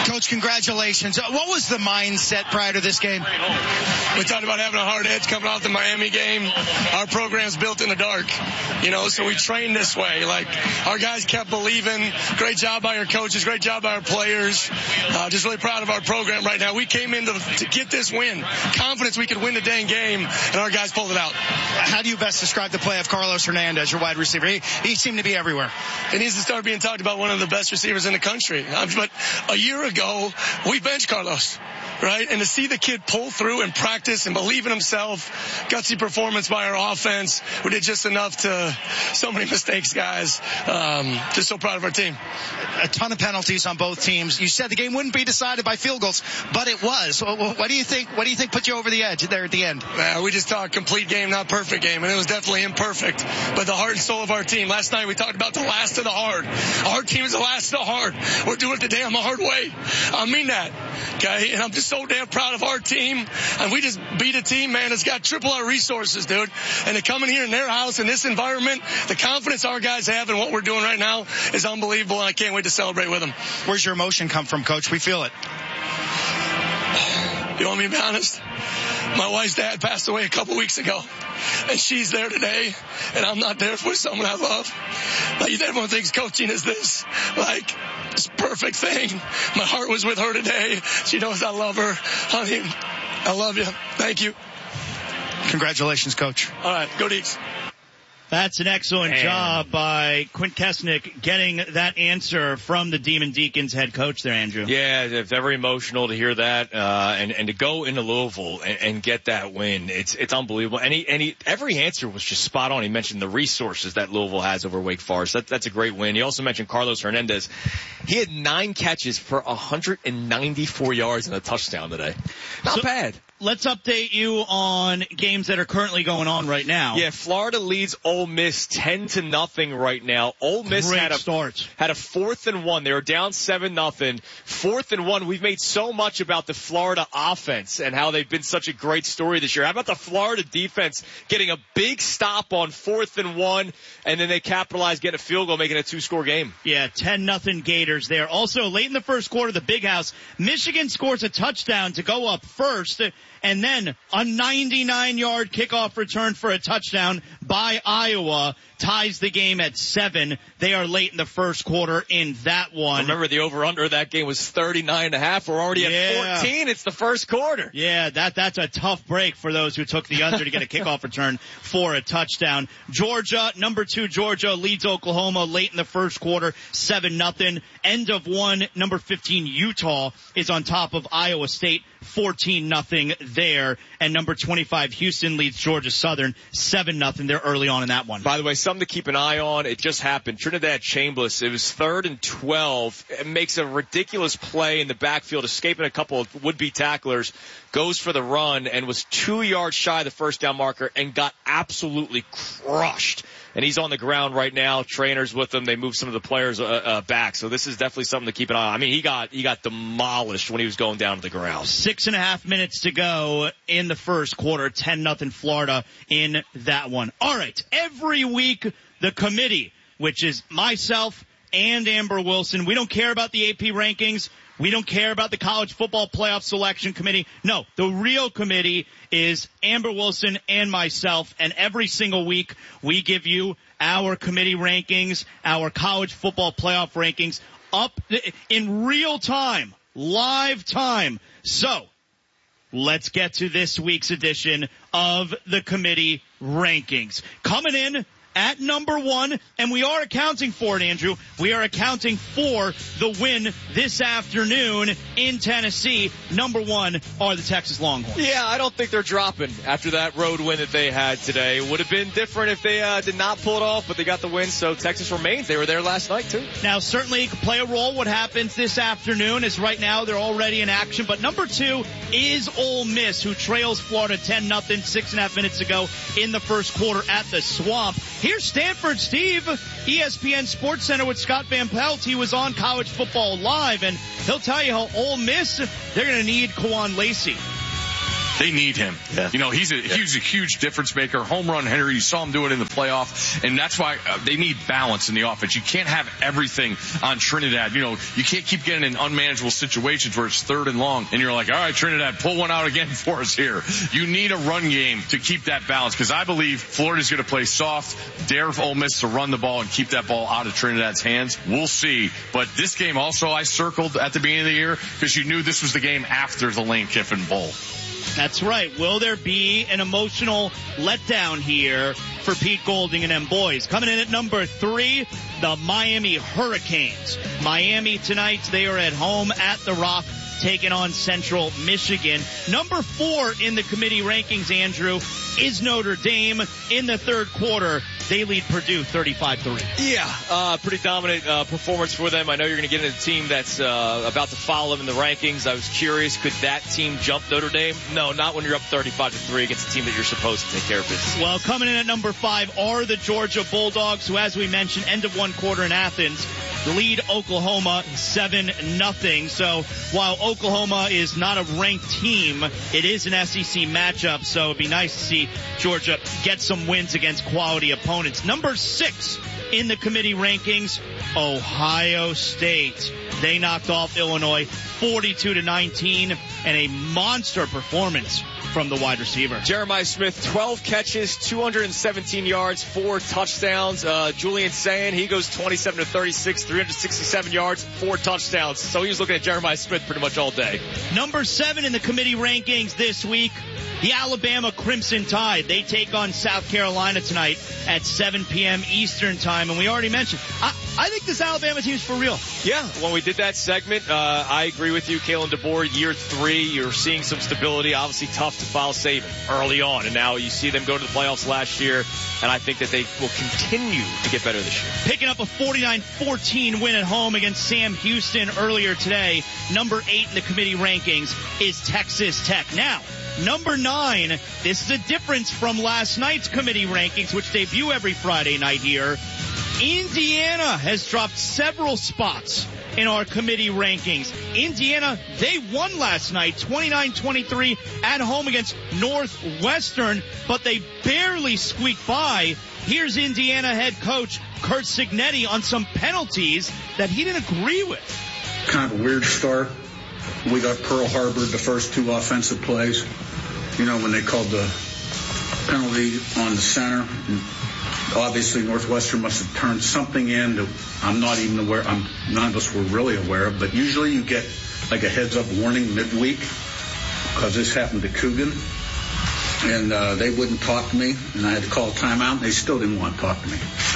Coach, congratulations. What was the mindset prior to this game? We talked about having a hard edge coming off the Miami game. Our program's built in the dark, so we train this way. Like, our guys kept believing. Great job by our coaches. Great job by our players. Just really proud of our program right now. We came in to get this win. Confidence we could win the dang game, and our guys pulled it out. How do you best describe the play of Carlos Hernandez, your wide receiver? He seemed to be everywhere. It needs to start being talked about, one of the best receivers in the country. But a year ago, we benched Carlos, right? And to see the kid pull through and practice and believe in himself, gutsy performance by our offense. We did just enough to so many mistakes, guys. Just so proud of our team. A ton of penalties on both teams. You said the game wouldn't be decided by field goals, but it was. What do you think put you over the edge there at the end? We just talked complete game, not perfect game, and it was definitely imperfect. But the heart and soul of our team. Last night we talked about the last of the hard. Our team is the last of the hard. We're doing it the damn hard way. I mean that. Okay? And I'm just so damn proud of our team. And we just beat a team, man, that's got triple our resources, dude. And to come in here in their house in this environment, the confidence our guys have in what we're doing right now is unbelievable, and I can't wait to celebrate with them. Where's your emotion come from, Coach? We feel it. You want me to be honest? My wife's dad passed away a couple weeks ago, and she's there today, and I'm not there for someone I love. Like, everyone thinks coaching is this, like, this perfect thing. My heart was with her today. She knows I love her. Honey, I love you. Thank you. Congratulations, Coach. All right, go Deeks. That's an excellent job by Quint Kesnick getting that answer from the Demon Deacons head coach there, Andrew. Yeah, very emotional to hear that, and to go into Louisville and get that win. It's unbelievable. And every answer was just spot on. He mentioned the resources that Louisville has over Wake Forest. That's a great win. He also mentioned Carlos Hernandez. He had 9 catches for 194 yards and a touchdown today. Not bad. Let's update you on games that are currently going on right now. Yeah, Florida leads Ole Miss 10-0 right now. Ole Miss had a 4th and 1. They were down 7-0. 4th and 1. We've made so much about the Florida offense and how they've been such a great story this year. How about the Florida defense getting a big stop on 4th and 1, and then they capitalize, getting a field goal, making a 2-score game. Yeah, 10-0 Gators there. Also, late in the first quarter, the Big House, Michigan scores a touchdown to go up first. And then a 99-yard kickoff return for a touchdown by Iowa ties the game at 7. They are late in the first quarter in that one. Remember, the over-under of that game was 39.5. We're already at 14. It's the first quarter. Yeah, that's a tough break for those who took the under to get a kickoff return for a touchdown. Georgia, number 2 Georgia leads Oklahoma late in the first quarter, 7-0. End of one, number 15 Utah is on top of Iowa State, 14-0 there. And number 25 Houston leads Georgia Southern, 7-0. They're early on in that one. By the way, something to keep an eye on. It just happened. Trinidad Chambliss, it was 3rd and 12. It makes a ridiculous play in the backfield, escaping a couple of would-be tacklers, goes for the run, and was 2 yards shy of the first down marker and got absolutely crushed. And he's on the ground right now. Trainers with him. They moved some of the players back. So this is definitely something to keep an eye on. I mean, he got demolished when he was going down to the ground. 6.5 minutes to go in the first quarter. 10-0 Florida in that one. All right. Every week, the committee, which is myself and Amber Wilson, we don't care about the AP rankings. We don't care about the college football playoff selection committee. No, the real committee is Amber Wilson and myself, and every single week we give you our committee rankings, our college football playoff rankings up in real time, live time. So, let's get to this week's edition of the committee rankings. Coming in at number 1, and we are accounting for it, Andrew. We are accounting for the win this afternoon in Tennessee. Number 1 are the Texas Longhorns. Yeah, I don't think they're dropping after that road win that they had today. Would have been different if they did not pull it off, but they got the win, so Texas remains. They were there last night, too. Now, certainly it could play a role what happens this afternoon, as right now they're already in action. But number 2 is Ole Miss, who trails Florida 10-0, 6.5 minutes to go in the first quarter at the Swamp. Here's Stanford Steve, ESPN Sports Center with Scott Van Pelt. He was on College Football Live, and he'll tell you how Ole Miss, they're going to need Kwan Lacey. They need him. Yeah. He's a huge difference maker. Home run hitter. You saw him do it in the playoff, and that's why they need balance in the offense. You can't have everything on Trinidad. You can't keep getting in unmanageable situations where it's 3rd and long, and you're like, all right, Trinidad, pull one out again for us here. You need a run game to keep that balance, because I believe Florida's going to play soft, dare Ole Miss to run the ball and keep that ball out of Trinidad's hands. We'll see. But this game also I circled at the beginning of the year because you knew this was the game after the Lane Kiffin Bowl. That's right. Will there be an emotional letdown here for Pete Golding and them boys? Coming in at number 3, the Miami Hurricanes. Miami tonight, they are at home at the Rock, taking on Central Michigan. Number 4 in the committee rankings, Andrew, is Notre Dame. In the third quarter, they lead Purdue 35-3. Yeah, pretty dominant performance for them. I know you're going to get into a team that's about to follow them in the rankings. I was curious, could that team jump Notre Dame? No, not when you're up 35-3 against a team that you're supposed to take care of business. Well, coming in at number 5 are the Georgia Bulldogs, who, as we mentioned, end of one quarter in Athens, lead Oklahoma 7-0. So while Oklahoma is not a ranked team, it is an SEC matchup, so it'd be nice to see Georgia get some wins against quality opponents. Number 6 in the committee rankings, Ohio State. They knocked off Illinois 42-19, and a monster performance from the wide receiver. Jeremiah Smith, 12 catches, 217 yards, 4 touchdowns. Julian Sayin, he goes 27-36, 367 yards, 4 touchdowns. So he was looking at Jeremiah Smith pretty much all day. Number 7 in the committee rankings this week, the Alabama Crimson Tide. They take on South Carolina tonight at 7 p.m. Eastern time. And we already mentioned, I think this Alabama team's for real. Yeah, when we did that segment, I agree with you. Kalen DeBoer, year 3, you're seeing some stability. Obviously tough to foul Saban early on. And now you see them go to the playoffs last year. And I think that they will continue to get better this year. Picking up a 49-14 win at home against Sam Houston earlier today. Number 8 in the committee rankings is Texas Tech. Now, number 9, this is a difference from last night's committee rankings, which debut every Friday night here. Indiana has dropped several spots in our committee rankings. Indiana, they won last night, 29-23 at home against Northwestern, but they barely squeaked by. Here's Indiana head coach Curt Cignetti on some penalties that he didn't agree with. Kind of a weird start. We got Pearl Harbor the first 2 offensive plays. When they called the penalty on the center, obviously Northwestern must have turned something in that I'm not even aware, none of us were really aware of, but usually you get like a heads-up warning midweek, because this happened to Coogan, and they wouldn't talk to me, and I had to call a timeout, and they still didn't want to talk to me.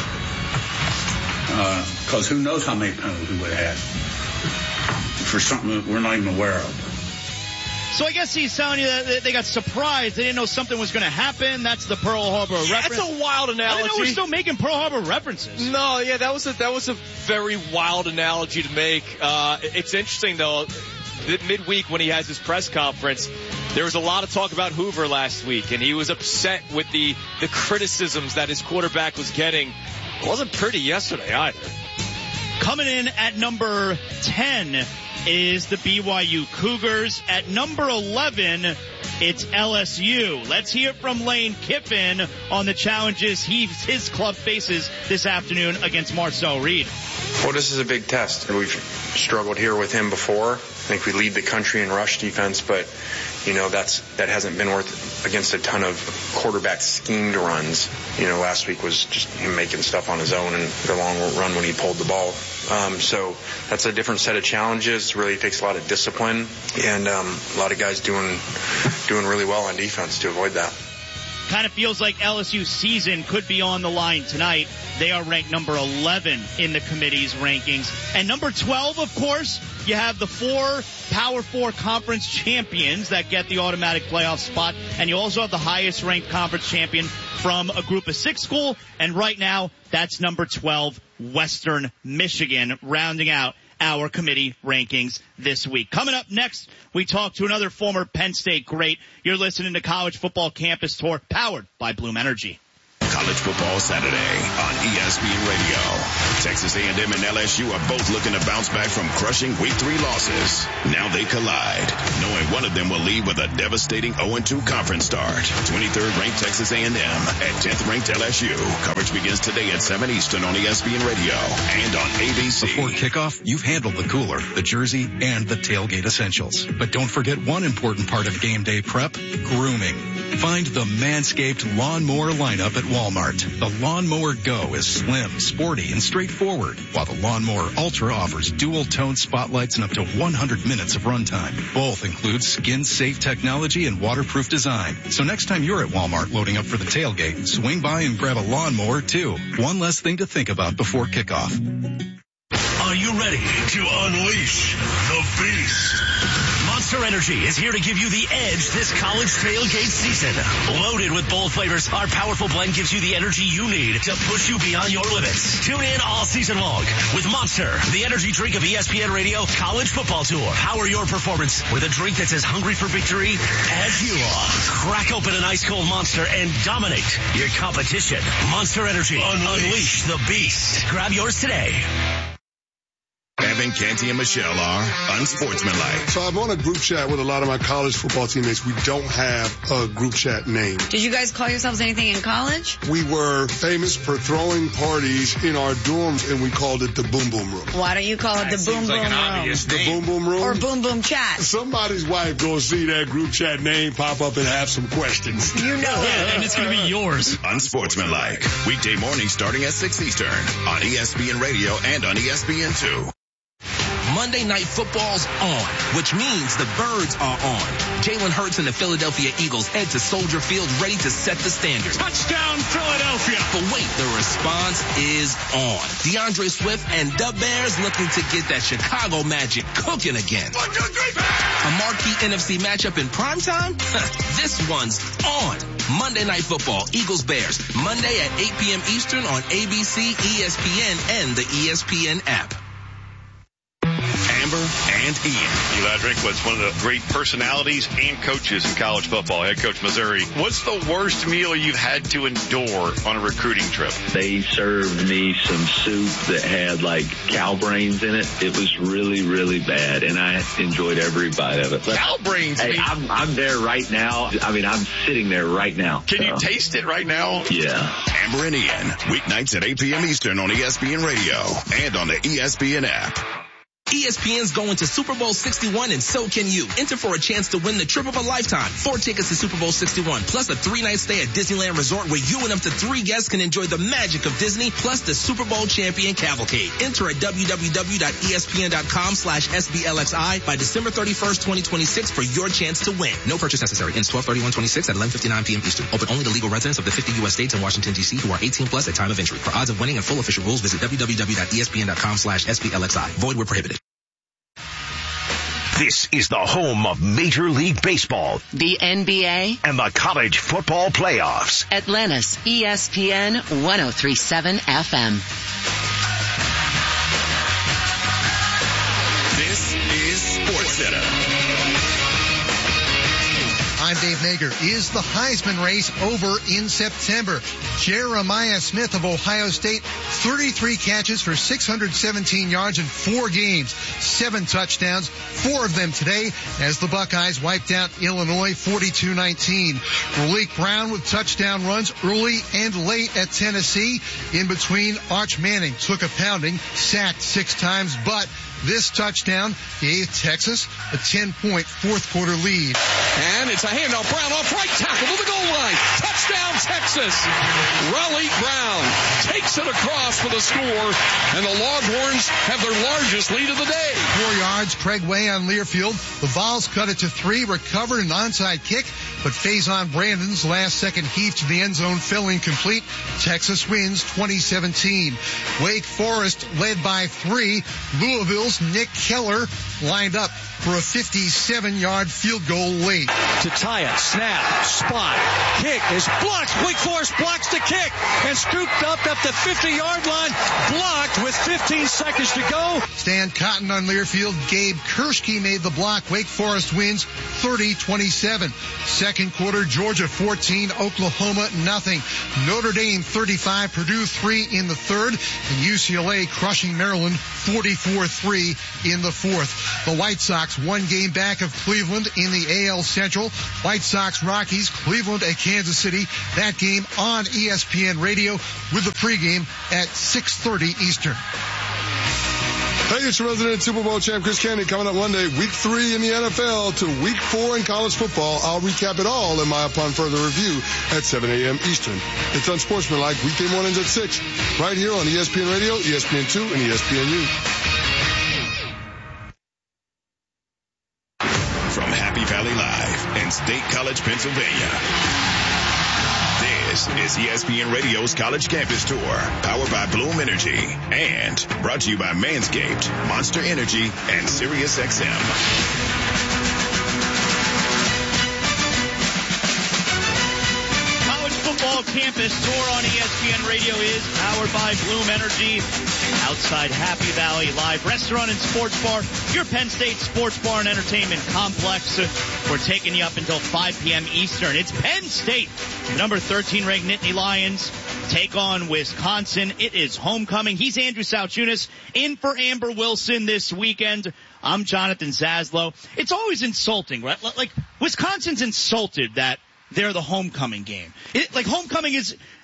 Because who knows how many penalties we would have had for something that we're not even aware of. So I guess he's telling you that they got surprised. They didn't know something was going to happen. That's the Pearl Harbor reference. That's a wild analogy. I didn't know we're still making Pearl Harbor references. No, yeah, that was a very wild analogy to make. It's interesting, though, that midweek when he has his press conference, there was a lot of talk about Hoover last week, and he was upset with the criticisms that his quarterback was getting. It wasn't pretty yesterday either. Coming in at number 10 is the BYU Cougars. At number 11, it's LSU. Let's hear from Lane Kiffin on the challenges his club faces this afternoon against Marcel Reed. Well, this is a big test. We've struggled here with him before. I think we lead the country in rush defense, but that hasn't been worth against a ton of quarterback schemed runs. Last week was just him making stuff on his own and the long run when he pulled the ball. So that's a different set of challenges. Really takes a lot of discipline and a lot of guys doing really well on defense to avoid that. Kind of feels like LSU's season could be on the line tonight. They are ranked number 11 in the committee's rankings. And number 12, of course, you have the 4 Power 4 conference champions that get the automatic playoff spot. And you also have the highest ranked conference champion from a group of 6 school. And right now, that's number 12, Western Michigan, rounding out our committee rankings this week. Coming up next, we talk to another former Penn State great. You're listening to College Football Campus Tour, powered by Bloom Energy. College Football Saturday on ESPN Radio. Texas A&M and LSU are both looking to bounce back from crushing Week 3 losses. Now they collide, knowing one of them will leave with a devastating 0-2 conference start. 23rd ranked Texas A&M at 10th ranked LSU. Coverage begins today at 7 Eastern on ESPN Radio and on ABC. Before kickoff, you've handled the cooler, the jersey, and the tailgate essentials. But don't forget one important part of game day prep, grooming. Find the Manscaped Lawnmower lineup at Walmart. The Lawnmower Go is slim, sporty, and straightforward, while the Lawnmower Ultra offers dual-tone spotlights and up to 100 minutes of runtime. Both include skin-safe technology and waterproof design. So next time you're at Walmart loading up for the tailgate, swing by and grab a lawnmower too. One less thing to think about before kickoff. Are you ready to unleash the beast? Monster Energy is here to give you the edge this college tailgate season. Loaded with bold flavors, our powerful blend gives you the energy you need to push you beyond your limits. Tune in all season long with Monster, the energy drink of ESPN Radio College Football Tour. Power your performance with a drink that's as hungry for victory as you are. Crack open an ice cold Monster and dominate your competition. Monster Energy. Unleash the beast. Grab yours today. Evan, Canty, and Michelle are unsportsmanlike. So I'm on a group chat with a lot of my college football teammates. We don't have a group chat name. Did you guys call yourselves anything in college? We were famous for throwing parties in our dorms, and we called it the Boom Boom Room. Why don't you call it the Boom Boom Room? The Boom Boom Room? Or Boom Boom Chat. Somebody's wife gonna see that group chat name pop up and have some questions. You know it. Yeah, and it's gonna be yours. Unsportsmanlike. Weekday morning starting at 6 Eastern on ESPN Radio and on ESPN2. Monday Night Football's on, which means the Birds are on. Jalen Hurts and the Philadelphia Eagles head to Soldier Field ready to set the standard. Touchdown, Philadelphia! But wait, the response is on. DeAndre Swift and the Bears looking to get that Chicago magic cooking again. 1, 2, 3, a marquee NFC matchup in primetime? This one's on. Monday Night Football, Eagles-Bears, Monday at 8 p.m. Eastern on ABC, ESPN, and the ESPN app. Amber and Ian. Eli Drinkwitz, one of the great personalities and coaches in college football, head coach Missouri. What's the worst meal you've had to endure on a recruiting trip? They served me some soup that had like cow brains in it. It was really, really bad, and I enjoyed every bite of it. But, cow brains? Hey, I'm there right now. I mean, I'm sitting there right now. Can you taste it right now? Yeah. Amber and Ian, weeknights at 8 p.m. Eastern on ESPN Radio and on the ESPN app. ESPN's going to Super Bowl 61, and so can you. Enter for a chance to win the trip of a lifetime. 4 tickets to Super Bowl 61, plus a 3-night stay at Disneyland Resort where you and up to 3 guests can enjoy the magic of Disney, plus the Super Bowl champion cavalcade. Enter at www.espn.com/SBLXI by December 31st, 2026 for your chance to win. No purchase necessary. Ends 12/31/26 at 11:59 p.m. Eastern. Open only to legal residents of the 50 U.S. states and Washington, D.C. who are 18 plus at time of entry. For odds of winning and full official rules, visit www.espn.com/SBLXI. Void where prohibited. This is the home of Major League Baseball, the NBA, and the college football playoffs. Atlanta's ESPN 103.7 FM. This is SportsCenter. I'm Dave Nager. Is the Heisman race over in September? Jeremiah Smith of Ohio State, 33 catches for 617 yards in 4 games, 7 touchdowns, 4 of them today as the Buckeyes wiped out Illinois 42-19. Malik Brown with touchdown runs early and late at Tennessee. In between, Arch Manning took a pounding, sacked 6 times, but this touchdown gave Texas a 10-point fourth-quarter lead. And it's a handoff. Brown off right tackle to the goal line. Touchdown, Texas. Raleigh Brown takes it across for the score, and the Longhorns have their largest lead of the day. 4 yards, Craig Way on Learfield. The Vols cut it to 3, recovered an onside kick, but Faison Brandon's last-second heave to the end zone fell incomplete. Texas wins 2017. Wake Forest led by 3. Louisville's Nick Keller lined up for a 57-yard field goal late. To tie it, snap, spot, kick is blocked. Wake Forest blocks the kick and scooped up the 50-yard line, blocked with 15 seconds to go. Stan Cotton on Learfield. Gabe Kershke made the block. Wake Forest wins 30-27. Second second quarter, Georgia 14, Oklahoma nothing. Notre Dame 35, Purdue 3 in the third, and UCLA crushing Maryland 44-3 in the fourth. The White Sox 1 game back of Cleveland in the AL Central. White Sox Rockies, Cleveland at Kansas City. That game on ESPN Radio with the pregame at 6:30 Eastern. Hey, it's your resident Super Bowl champ, Chris Candy, coming up Monday, week 3 in the NFL to week 4 in college football. I'll recap it all in my Upon Further Review at 7 a.m. Eastern. It's Unsportsmanlike, weekday mornings at 6, right here on ESPN Radio, ESPN2, and ESPNU. From Happy Valley Live in State College, Pennsylvania. This is ESPN Radio's College Campus Tour, powered by Bloom Energy, and brought to you by Manscaped, Monster Energy, and SiriusXM. Campus Tour on ESPN Radio is powered by Bloom Energy, outside Happy Valley Live Restaurant and Sports Bar, your Penn State sports bar and entertainment complex. We're taking you up until 5 p.m. Eastern. It's Penn State, number 13 ranked Nittany Lions, take on Wisconsin. It is homecoming. He's Andrew Salchunas, in for Amber Wilson this weekend. I'm Jonathan Zaslow. It's always insulting, right? Like, Wisconsin's insulted that they're the homecoming game. Homecoming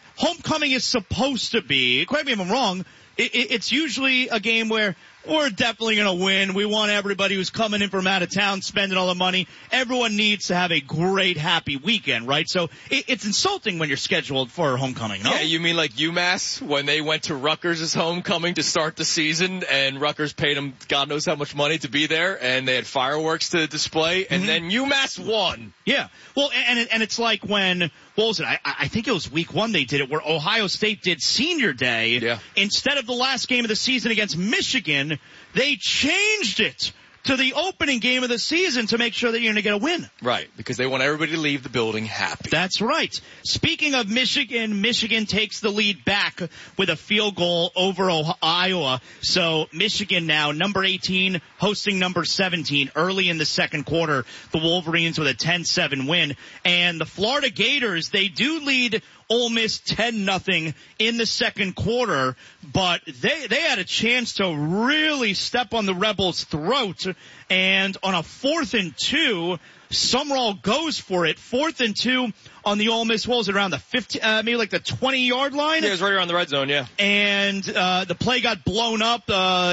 is supposed to be, correct me if I'm wrong, it's usually a game where we're definitely going to win. We want everybody who's coming in from out of town spending all the money. Everyone needs to have a great, happy weekend, right? So it's insulting when you're scheduled for homecoming, no? Yeah, you mean like UMass when they went to Rutgers' homecoming to start the season, and Rutgers paid them God knows how much money to be there, and they had fireworks to display, and then UMass won. Yeah. Well, and it's like when, what was it? I think it was week 1 they did it, where Ohio State did Senior Day. Yeah. Instead of the last game of the season against Michigan, they changed it to the opening game of the season to make sure that you're going to get a win. Right, because they want everybody to leave the building happy. That's right. Speaking of Michigan, Michigan takes the lead back with a field goal over Iowa. So Michigan now, number 18, hosting number 17 early in the second quarter. The Wolverines with a 10-7 win. And the Florida Gators, they do lead Ole Miss 10-0 in the second quarter, but they had a chance to really step on the Rebels' throat, and on a 4th and 2, Sumrall goes for it. 4th and 2 on the Ole Miss, what was it, around the 15, maybe like the 20-yard line? Yeah, it was right around the red zone, yeah. And the play got blown up.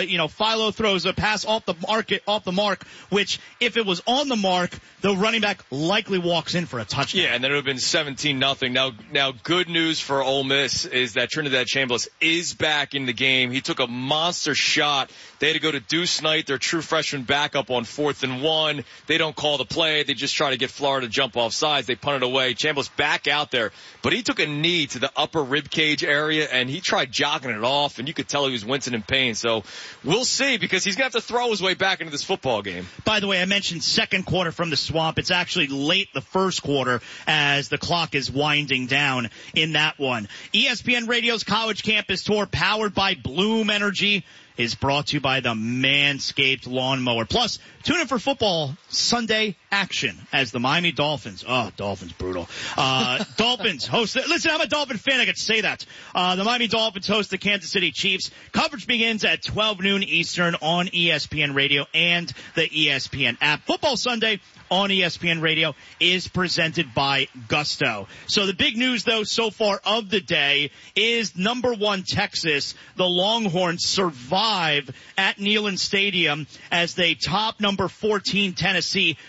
Philo throws a pass off the mark, which if it was on the mark, the running back likely walks in for a touchdown. Yeah, and then it would have been 17-0. Now good news for Ole Miss is that Trinidad Chambliss is back in the game. He took a monster shot. They had to go to Deuce Knight, their true freshman backup, on 4th and 1. They don't call the play. They just try to get Florida to jump off sides. They punt it away. Chambliss back out there, but he took a knee to the upper rib cage area, and he tried jogging it off, and you could tell he was wincing in pain. So we'll see, because he's going to have to throw his way back into this football game. By the way, I mentioned second quarter from the Swamp. It's actually late the first quarter as the clock is winding down in that one. ESPN Radio's College Campus Tour, powered by Bloom Energy, is brought to you by the Manscaped Lawnmower. Plus, tune in for football Sunday action as the Miami Dolphins. Oh, Dolphins, brutal. Dolphins host. Listen, I'm a Dolphin fan. I could say that. The Miami Dolphins host the Kansas City Chiefs. Coverage begins at 12 noon Eastern on ESPN Radio and the ESPN app. Football Sunday on ESPN Radio is presented by Gusto. So the big news, though, so far of the day is number 1 Texas. The Longhorns survive at Neyland Stadium as they top number 14 Tennessee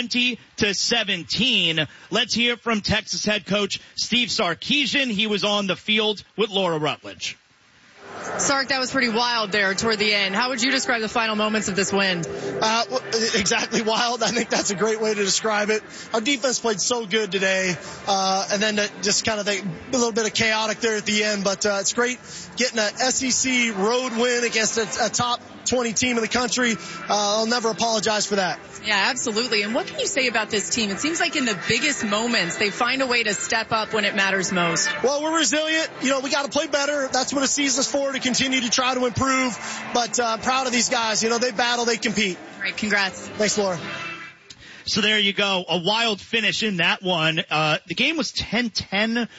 20-17. Let's hear from Texas head coach Steve Sarkisian. He was on the field with Laura Rutledge. Sark, that was pretty wild there toward the end. How would you describe the final moments of this win? Exactly wild. I think that's a great way to describe it. Our defense played so good today, and then just kind of a little bit of chaotic there at the end. But it's great getting an SEC road win against a top 20 team in the country. I'll never apologize for that. Yeah, absolutely. And what can you say about this team? It seems like in the biggest moments, they find a way to step up when it matters most. Well, we're resilient. We got to play better. That's what a season's for, to continue to try to improve. But I'm proud of these guys. They battle, they compete. All right, congrats. Thanks, Laura. So there you go. A wild finish in that one. The game was 10-10, then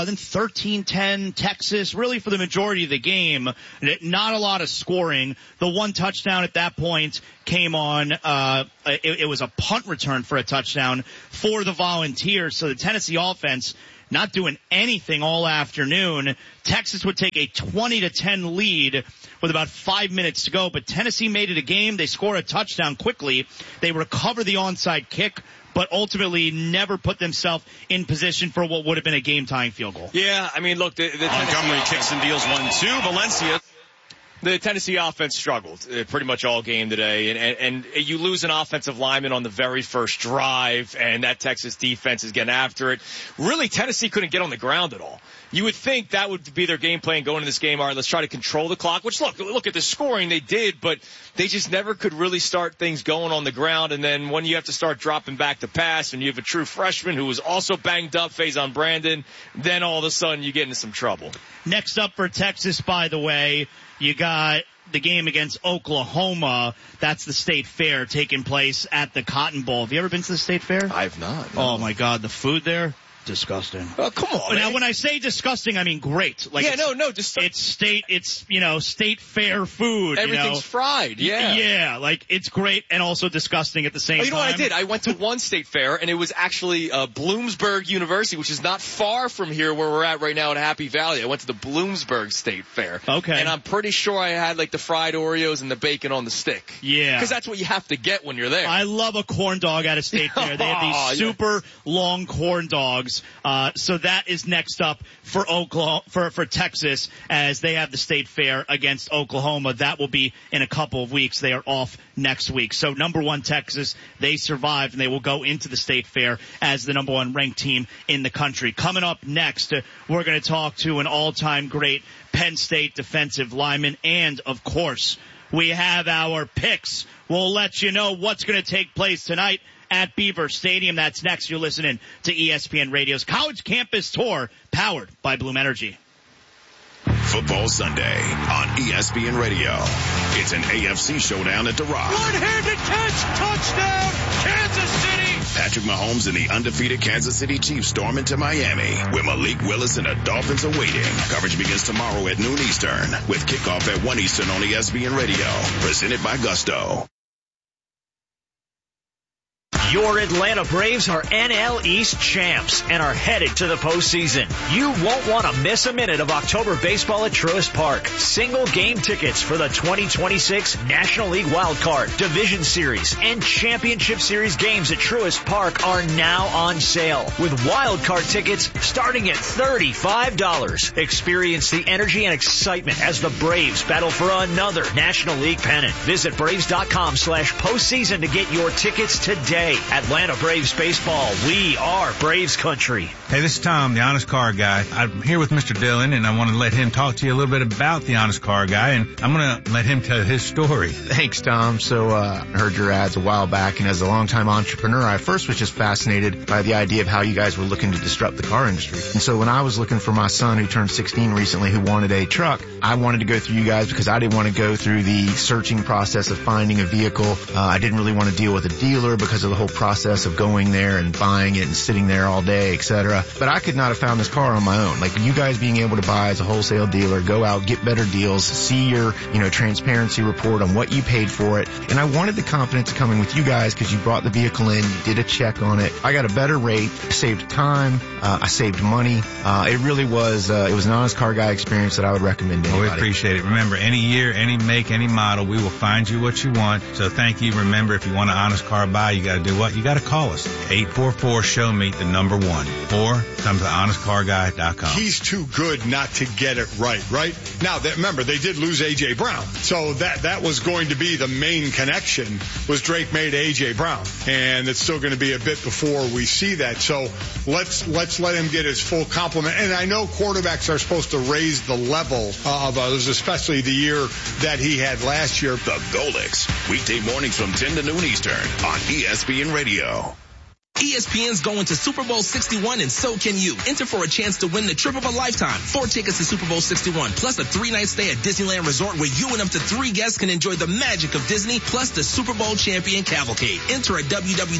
13-10 Texas, really for the majority of the game. Not a lot of scoring. The one touchdown at that point came on, it was a punt return for a touchdown for the Volunteers. So the Tennessee offense not doing anything all afternoon. Texas would take a 20-10 lead with about 5 minutes to go, but Tennessee made it a game. They score a touchdown quickly. They recover the onside kick, but ultimately never put themselves in position for what would have been a game-tying field goal. Yeah, I mean, look, the Montgomery kicks and deals 1-2. Valencia. The Tennessee offense struggled pretty much all game today, and you lose an offensive lineman on the very first drive, and that Texas defense is getting after it. Really, Tennessee couldn't get on the ground at all. You would think that would be their game plan going into this game. All right, let's try to control the clock, which look at the scoring they did, but they just never could really start things going on the ground. And then when you have to start dropping back to pass and you have a true freshman who was also banged up, Faison Brandon, then all of a sudden you get into some trouble. Next up for Texas, by the way, you got the game against Oklahoma. That's the State Fair taking place at the Cotton Bowl. Have you ever been to the State Fair? I have not. No. Oh, my God. The food there? Disgusting. Oh, come on. Now, when I say disgusting, I mean great. Like, it's State Fair food. Everything's fried. Yeah. Yeah. Like, it's great and also disgusting at the same time. You know what I did? I went to one State Fair, and it was actually Bloomsburg University, which is not far from here where we're at right now in Happy Valley. I went to the Bloomsburg State Fair. Okay. And I'm pretty sure I had like the fried Oreos and the bacon on the stick. Yeah. Because that's what you have to get when you're there. I love a corn dog at a State Fair. They have these super long corn dogs. So that is next up for for Texas as they have the State Fair against Oklahoma. That will be in a couple of weeks. They are off next week. So number one Texas, they survived and they will go into the State Fair as the number one ranked team in the country. Coming up next, we're going to talk to an all-time great Penn State defensive lineman, and of course, we have our picks. We'll let you know what's going to take place tonight at Beaver Stadium. That's next. You're listening to ESPN Radio's College Campus Tour, powered by Bloom Energy. Football Sunday on ESPN Radio. It's an AFC showdown at the Rock. One-handed catch, touchdown, Kansas City. Patrick Mahomes and the undefeated Kansas City Chiefs storm into Miami, where Malik Willis and the Dolphins are waiting. Coverage begins tomorrow at noon Eastern, with kickoff at 1 Eastern on ESPN Radio. Presented by Gusto. Your Atlanta Braves are NL East champs and are headed to the postseason. You won't want to miss a minute of October baseball at Truist Park. Single game tickets for the 2026 National League Wild Card, Division Series, and Championship Series games at Truist Park are now on sale, with Wild Card tickets starting at $35. Experience the energy and excitement as the Braves battle for another National League pennant. Visit Braves.com/postseason to get your tickets today. Atlanta Braves baseball. We are Braves country. Hey, this is Tom, the Honest Car Guy. I'm here with Mr. Dillon, and I want to let him talk to you a little bit about the Honest Car Guy, and I'm going to let him tell his story. Thanks, Tom. So I heard your ads a while back, and as a longtime entrepreneur, I first was just fascinated by the idea of how you guys were looking to disrupt the car industry. And so when I was looking for my son, who turned 16 recently, who wanted a truck, I wanted to go through you guys because I didn't want to go through the searching process of finding a vehicle. I didn't really want to deal with a dealer because of the whole process of going there and buying it and sitting there all day, etc. But I could not have found this car on my own. Like, you guys being able to buy as a wholesale dealer, go out, get better deals, see your, transparency report on what you paid for it. And I wanted the confidence to come in with you guys because you brought the vehicle in, you did a check on it. I got a better rate, saved time, I saved money. It really was, it was an Honest Car Guy experience that I would recommend to anybody. We appreciate it. Remember, any year, any make, any model, we will find you what you want. So thank you. Remember, if you want an Honest Car buy, you got to do what? You got to call us. 844-SHOW-ME, the number 1. Or come to honestcarguy.com. He's too good not to get it right? Now, remember, they did lose A.J. Brown. So that was going to be the main connection, was Drake May to A.J. Brown. And it's still going to be a bit before we see that. So let's let him get his full complement. And I know quarterbacks are supposed to raise the level of others, especially the year that he had last year. The Golix, weekday mornings from 10 to noon Eastern on ESPN Radio. ESPN's going to Super Bowl 61 and so can you. Enter for a chance to win the trip of a lifetime. 4 tickets to Super Bowl 61 plus a 3-night stay at Disneyland Resort where you and up to 3 guests can enjoy the magic of Disney plus the Super Bowl champion cavalcade. Enter at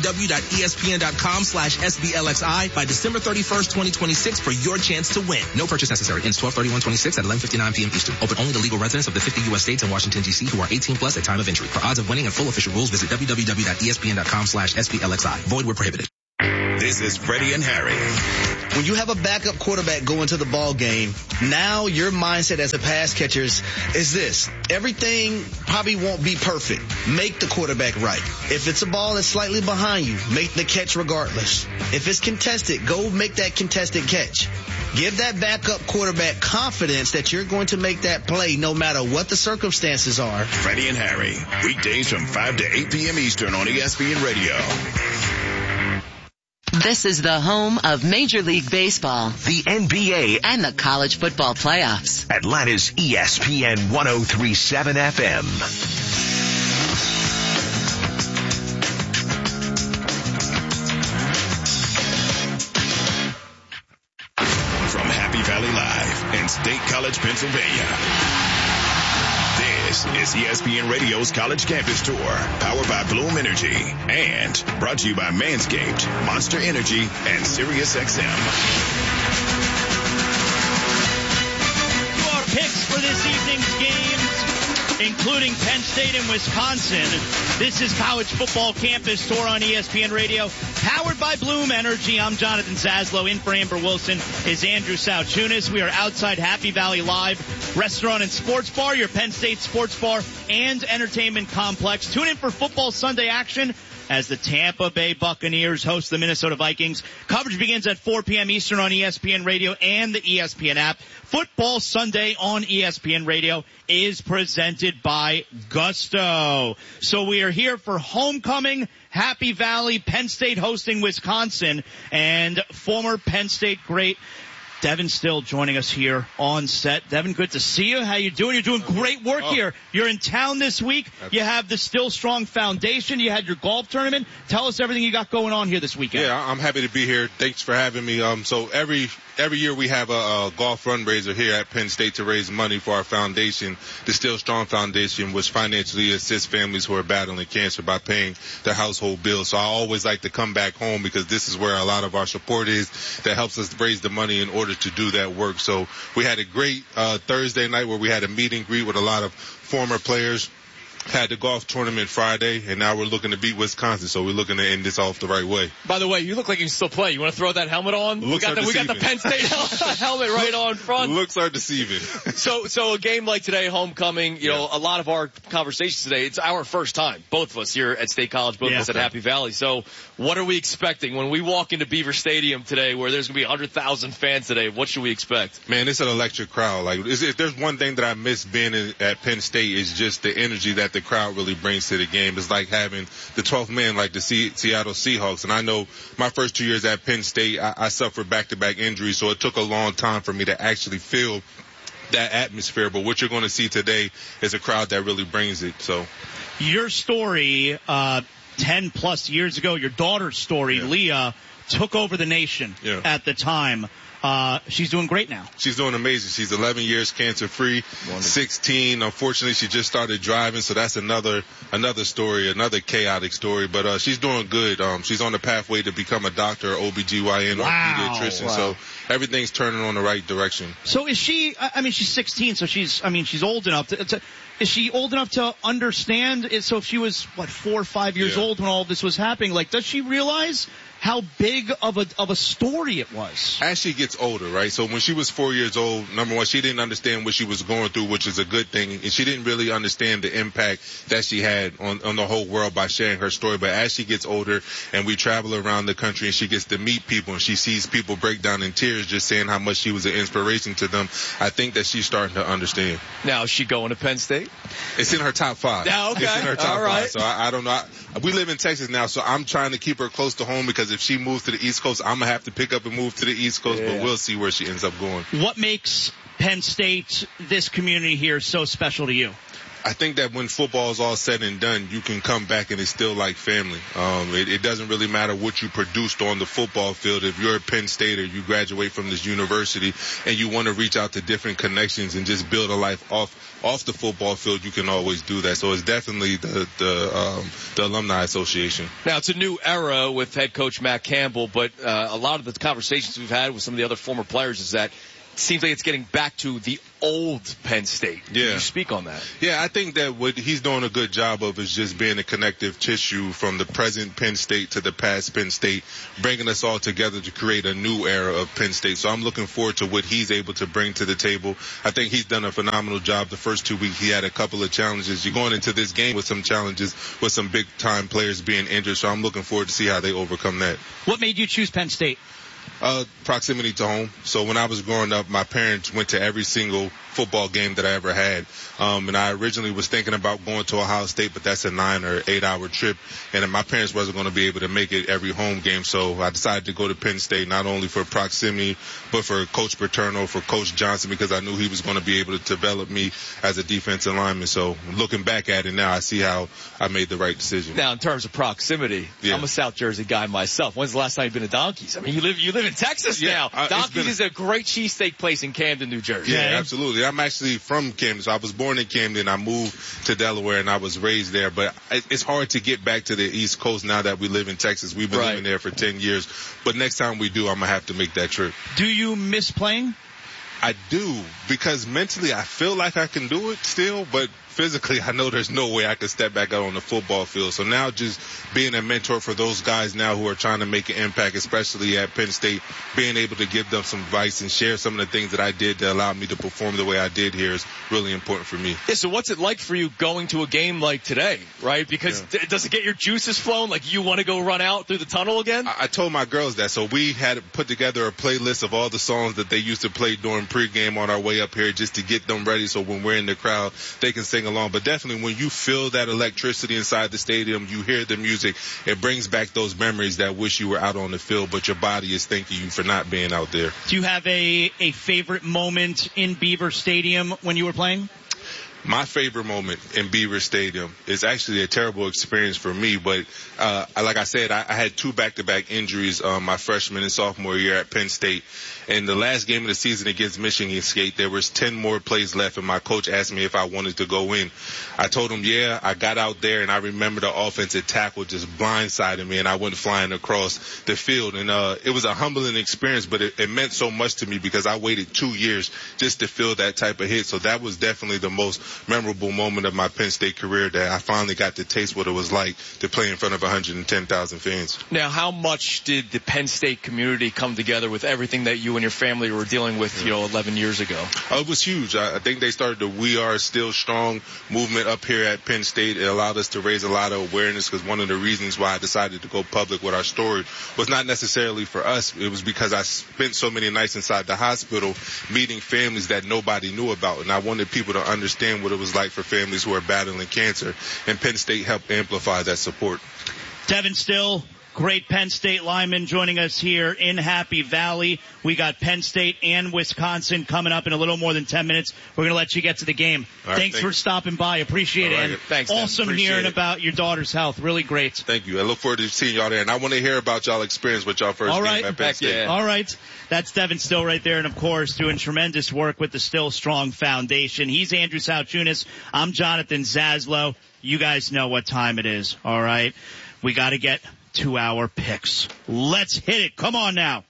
www.espn.com/SBLXI by December 31st, 2026 for your chance to win. No purchase necessary. Ends 12/31/26 at 11:59 p.m. Eastern. Open only to legal residents of the 50 U.S. states and Washington, D.C. who are 18 plus at time of entry. For odds of winning and full official rules, visit www.espn.com/SBLXI. Void where prohibited. This is Freddie and Harry. When you have a backup quarterback go into the ball game, now your mindset as a pass catchers is this. Everything probably won't be perfect. Make the quarterback right. If it's a ball that's slightly behind you, make the catch regardless. If it's contested, go make that contested catch. Give that backup quarterback confidence that you're going to make that play no matter what the circumstances are. Freddie and Harry, weekdays from 5 to 8 p.m. Eastern on ESPN Radio. This is the home of Major League Baseball, the NBA, and the college football playoffs. Atlanta's ESPN 103.7 FM. From Happy Valley Live in State College, Pennsylvania. This is ESPN Radio's College Campus Tour, powered by Bloom Energy, and brought to you by Manscaped, Monster Energy, and SiriusXM. Our picks for this evening's games, including Penn State and Wisconsin. This is College Football Campus Tour on ESPN Radio, powered by Bloom Energy. I'm Jonathan Zaslow. In for Amber Wilson is Andrew Sauchunas. We are outside Happy Valley Live Restaurant and Sports Bar, your Penn State sports bar and entertainment complex. Tune in for football Sunday action as the Tampa Bay Buccaneers host the Minnesota Vikings. Coverage begins at 4 p.m. Eastern on ESPN Radio and the ESPN app. Football Sunday on ESPN Radio is presented by Gusto. So we are here for homecoming, Happy Valley, Penn State hosting Wisconsin, and former Penn State great Devin Still joining us here on set. Devin, good to see you. How you doing? You're doing great work here. You're in town this week. You have the Still Strong Foundation. You had your golf tournament. Tell us everything you got going on here this weekend. Yeah, I'm happy to be here. Thanks for having me. So every year we have a golf fundraiser here at Penn State to raise money for our foundation, the Still Strong Foundation, which financially assists families who are battling cancer by paying their household bills. So I always like to come back home because this is where a lot of our support is that helps us raise the money in order to do that work. So we had a great Thursday night where we had a meet and greet with a lot of former players. Had the golf tournament Friday, and now we're looking to beat Wisconsin, so we're looking to end this off the right way. By the way, you look like you can still play. You want to throw that helmet on? We got the Penn State helmet right on front. Looks are deceiving. So a game like today, homecoming, you know, a lot of our conversations today, it's our first time, both of us here at State College, both of us at Happy Valley. So what are we expecting when we walk into Beaver Stadium today where there's going to be 100,000 fans today? What should we expect? Man, it's an electric crowd. Like, if there's one thing that I miss being at Penn State is just the energy that the crowd really brings to the game. It's like having the 12th man like the Seattle Seahawks. And I know my first 2 years at Penn State, I suffered back-to-back injuries, so it took a long time for me to actually feel that atmosphere. But what you're going to see today is a crowd that really brings it. So your story 10 plus years ago, your daughter's story, Leah, took over the nation at the time. She's doing great now. She's doing amazing. She's 11 years cancer-free, 16. Unfortunately, she just started driving, so that's another story, another chaotic story. But she's doing good. She's on the pathway to become a doctor, OBGYN, or pediatrician. Wow. So everything's turning on the right direction. So is she? I mean, she's 16, so she's old enough to. Is she old enough to understand? So if she was 4 or 5 years old when all this was happening, like, does she realize how big of a story it was? As she gets older, right? So when she was 4 years old, number one, she didn't understand what she was going through, which is a good thing. And she didn't really understand the impact that she had on the whole world by sharing her story. But as she gets older and we travel around the country and she gets to meet people and she sees people break down in tears just saying how much she was an inspiration to them, I think that she's starting to understand. Now, is she going to Penn State? It's in her top 5. Yeah, okay. It's in her top All right. 5. So I don't know. We live in Texas now, so I'm trying to keep her close to home because if she moves to the East Coast, I'm going to have to pick up and move to the East Coast, but we'll see where she ends up going. What makes Penn State, this community here, so special to you? I think that when football is all said and done, you can come back and it's still like family. It doesn't really matter what you produced on the football field. If you're a Penn State or you graduate from this university and you want to reach out to different connections and just build a life off the football field, you can always do that. So it's definitely the Alumni Association. Now, it's a new era with head coach Matt Campbell, but a lot of the conversations we've had with some of the other former players is that it seems like it's getting back to the old Penn State. Yeah. Can you speak on that? Yeah, I think that what he's doing a good job of is just being a connective tissue from the present Penn State to the past Penn State, bringing us all together to create a new era of Penn State. So I'm looking forward to what he's able to bring to the table. I think he's done a phenomenal job. The first 2 weeks he had a couple of challenges. You're going into this game with some challenges, with some big-time players being injured. So I'm looking forward to see how they overcome that. What made you choose Penn State? Proximity to home. So when I was growing up, my parents went to every single football game that I ever had. And I originally was thinking about going to Ohio State, but that's a 9 or 8 hour trip. And my parents wasn't going to be able to make it every home game. So I decided to go to Penn State, not only for proximity, but for Coach Paterno, for Coach Johnson, because I knew he was going to be able to develop me as a defensive lineman. So looking back at it now, I see how I made the right decision. Now, in terms of proximity, I'm a South Jersey guy myself. When's the last time you've been to Donkeys? I mean, you live in Texas now. Donkeys is a great cheesesteak place in Camden, New Jersey. Yeah, absolutely. I'm actually from Camden. So I was born in Camden. I moved to Delaware and I was raised there. But it's hard to get back to the East Coast now that we live in Texas. We've been living there for 10 years. But next time we do, I'm going to have to make that trip. Do you miss playing? I do, because mentally I feel like I can do it still, but physically I know there's no way I can step back out on the football field. So now just being a mentor for those guys now who are trying to make an impact, especially at Penn State, being able to give them some advice and share some of the things that I did to allow me to perform the way I did here is really important for me. Yeah, so what's it like for you going to a game like today, right? Because does it get your juices flowing, like you want to go run out through the tunnel again? I told my girls that. So we had put together a playlist of all the songs that they used to play during pregame on our way up here just to get them ready so when we're in the crowd, they can sing along. But definitely when you feel that electricity inside the stadium, you hear the music, it brings back those memories that wish you were out on the field, but your body is thanking you for not being out there. Do you have a favorite moment in Beaver Stadium when you were playing? My favorite moment in Beaver Stadium is actually a terrible experience for me, but like I said, I had 2 back-to-back injuries my freshman and sophomore year at Penn State. In the last game of the season against Michigan State, there was 10 more plays left, and my coach asked me if I wanted to go in. I told him, yeah. I got out there, and I remember the offensive tackle just blindsided me, and I went flying across the field. And it was a humbling experience, but it meant so much to me because I waited 2 years just to feel that type of hit. So that was definitely the most memorable moment of my Penn State career, that I finally got to taste what it was like to play in front of 110,000 fans. Now, how much did the Penn State community come together with everything that you and your family were dealing with, 11 years ago? It was huge. I think they started the We Are Still Strong movement up here at Penn State. It allowed us to raise a lot of awareness, because one of the reasons why I decided to go public with our story was not necessarily for us. It was because I spent so many nights inside the hospital meeting families that nobody knew about, and I wanted people to understand what it was like for families who are battling cancer, and Penn State helped amplify that support. Devin Still, great Penn State lineman, joining us here in Happy Valley. We got Penn State and Wisconsin coming up in a little more than 10 minutes. We're going to let you get to the game. Right, thanks for stopping by. Appreciate it. And thanks, awesome hearing about your daughter's health. Really great. Thank you. I look forward to seeing y'all there. And I want to hear about y'all experience with y'all first game at Penn State. All right. That's Devin Still right there. And, of course, doing tremendous work with the Still Strong Foundation. He's Andrew Sauchunas. I'm Jonathan Zaslow. You guys know what time it is. All right. We got to get to our picks. Let's hit it. Come on now.